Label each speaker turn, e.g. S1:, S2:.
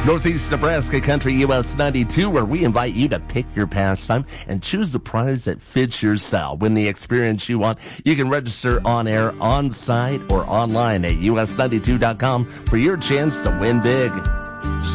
S1: Northeast Nebraska Country US 92, where we invite you to pick your pastime and choose the prize that fits your style. Win the experience you want. You can register on air, on site, or online at us92.com for your chance to win big.